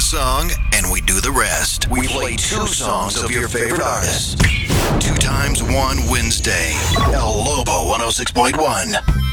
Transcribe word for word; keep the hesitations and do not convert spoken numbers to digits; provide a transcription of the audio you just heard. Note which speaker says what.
Speaker 1: song, and we do the rest. We play two songs of your favorite artist. Two times one Wednesday. El Lobo one oh six point one.